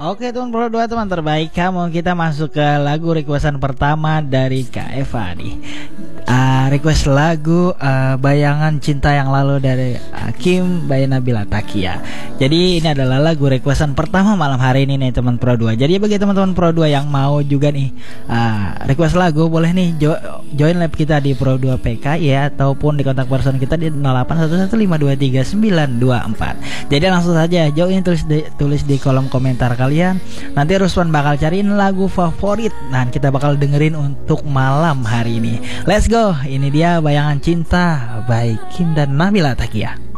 Oke teman Pro 2 teman terbaik kamu, kita masuk ke lagu requestan pertama dari Kak Eva nih. Request lagu Bayangan Cinta Yang Lalu dari Kim by Nabila Takia. Jadi ini adalah lagu requestan pertama malam hari ini nih teman Pro 2. Jadi bagi teman-teman Pro 2 yang mau juga nih request lagu, boleh nih join lab kita di Pro 2 PK ya, ataupun di kontak person kita di 0811523924. Jadi langsung saja join, tulis di kolom komentar kalian. Nanti Ruswan bakal cariin lagu favorit, nah kita bakal dengerin untuk malam hari ini. Let's go, ini dia Bayangan Cinta by Kim dan Nabila Takia.